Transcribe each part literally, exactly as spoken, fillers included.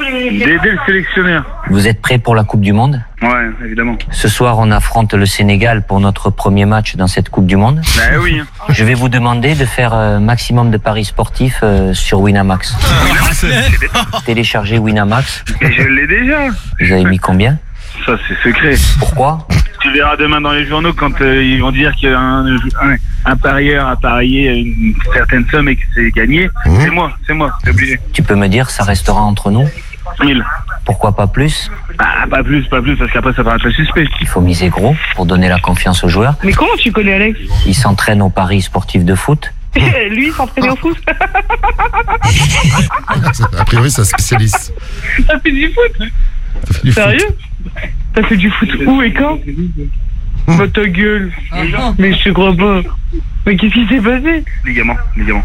D'aider le sélectionneur. Vous êtes prêts pour la Coupe du Monde ? Ouais, évidemment. Ce soir, on affronte le Sénégal pour notre premier match dans cette Coupe du Monde. Bah oui. Je vais vous demander de faire un maximum de paris sportifs euh, sur Winamax. Téléchargez Winamax. Et je l'ai déjà. Vous avez mis combien ? Ça, c'est secret. Pourquoi ? Tu verras demain dans les journaux quand euh, ils vont dire qu'un un, un parieur a parié une certaine somme et que c'est gagné. Mmh. C'est moi, c'est moi, c'est obligé. Tu peux me dire, ça restera entre nous ? mille. Pourquoi pas plus ? Ah, pas plus, pas plus, parce qu'après ça va être suspect. Il faut miser gros pour donner la confiance aux joueurs. Mais comment tu connais Alex ? Il s'entraîne au paris sportif de foot. Lui, il s'entraîne au foot. A priori, c'est un spécialiste. Ça fait du foot. Ça fait du Sérieux foot. T'as fait du foot où et quand ? Bah ta gueule. Mais je te crois pas. Mais qu'est-ce qui s'est passé ? Ligament, ligament.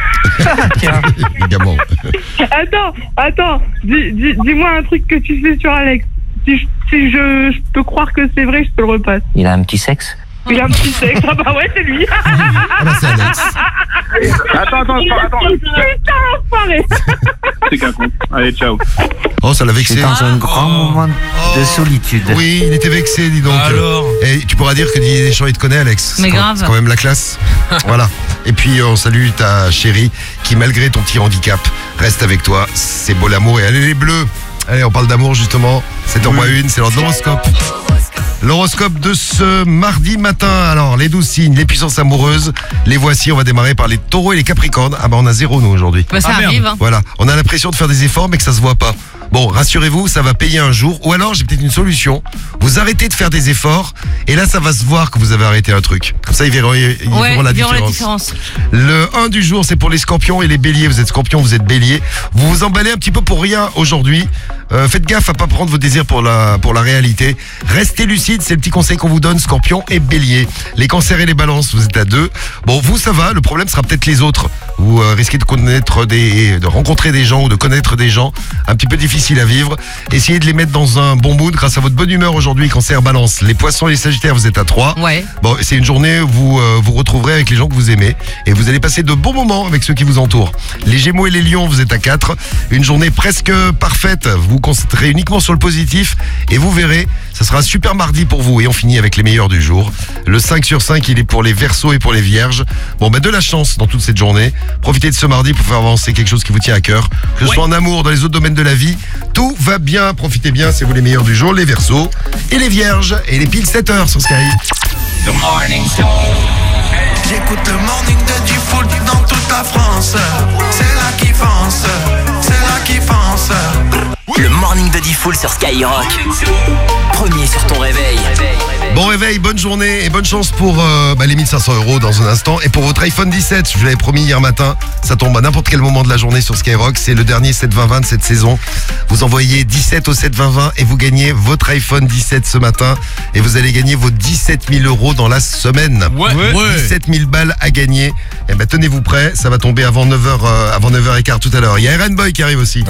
Tiens. Ligament. Attends, attends. Dis, dis, dis-moi un truc que tu sais sur Alex. Si, je, si je, je peux croire que c'est vrai, je te le repasse. Il a un petit sexe ? Il a un petit sexe. Ah bah ouais, c'est lui. Ah bah c'est Alex. Attends, attends, Il a attends. un putain enfoiré. C'est qu'un con. Allez, ciao. Oh, ça l'a vexé. C'est dans un grand Oh. moment de solitude. Oui, il était vexé, dis donc. Alors Et tu pourras dire que Didier Deschamps, il te connaît, Alex. Mais C'est quand- grave. C'est quand même la classe. Voilà. Et puis, on salue ta chérie qui, malgré ton petit handicap, reste avec toi. C'est beau l'amour. Et allez, les bleus. Allez, on parle d'amour, justement. C'est en moi une, c'est l'heure de l'horoscope. L'horoscope de ce mardi matin. Alors, les douze signes, les puissances amoureuses, les voici. On va démarrer par les taureaux et les capricornes. Ah bah, on a zéro, nous, aujourd'hui. Bah, ça Ah, merde. arrive. Hein. Voilà, on a l'impression de faire des efforts mais que ça se voit pas. Bon, rassurez-vous, ça va payer un jour. Ou alors, j'ai peut-être une solution. Vous arrêtez de faire des efforts et là, ça va se voir que vous avez arrêté un truc. Comme ça, ils verront, ils Ouais, verront la ils verront la différence. différence. Le un du jour, c'est pour les scorpions et les béliers. Vous êtes scorpion, vous êtes bélier. Vous vous emballez un petit peu pour rien aujourd'hui. Euh, faites gaffe à pas prendre vos désirs pour la, pour la réalité. Restez lucide, c'est le petit conseil qu'on vous donne, scorpion et bélier. Les cancers et les balances, vous êtes à deux. Bon, vous, ça va. Le problème sera peut-être les autres. Vous euh, risquez de connaître des, de rencontrer des gens ou de connaître des gens un petit peu difficiles à vivre. Essayez de les mettre dans un bon mood grâce à votre bonne humeur aujourd'hui, cancer, balance. Les poissons et les sagittaires, vous êtes à trois. Ouais. Bon, c'est une journée où vous euh, vous retrouverez avec les gens que vous aimez et vous allez passer de bons moments avec ceux qui vous entourent. Les Gémeaux et les Lions, vous êtes à quatre. Une journée presque parfaite. Vous vous concentrez uniquement sur le positif et vous verrez, ça sera un super mardi pour vous. Et on finit avec les meilleurs du jour. Le cinq sur cinq, il est pour les Verseaux et pour les Vierges. Bon, bah de la chance dans toute cette journée. Profitez de ce mardi pour faire avancer quelque chose qui vous tient à cœur. Que ce soit en amour, dans les autres domaines de la vie, tout va bien. Profitez bien, c'est vous les meilleurs du jour, les Verseaux et les Vierges. Et les piles sept heures sur Sky. J'écoute le morning de Diffoul dans toute la France. C'est là qui fonce, c'est là qui fonce. Le morning de Diffoul sur Skyrock. Premier sur ton réveil. Bon réveil, bonne journée et bonne chance pour euh, bah, les mille cinq cents euros dans un instant. Et pour votre iPhone dix-sept, je vous l'avais promis hier matin, ça tombe à n'importe quel moment de la journée sur Skyrock. C'est le dernier sept vingt vingt de cette saison. Vous envoyez dix-sept au sept vingt vingt et vous gagnez votre iPhone dix-sept ce matin. Et vous allez gagner vos dix-sept mille euros dans la semaine. Ouais, ouais. dix-sept mille balles à gagner. Et ben tenez-vous prêts, ça va tomber avant neuf heures, euh, avant neuf heures quinze tout à l'heure. Il y a Eren Boy qui arrive aussi.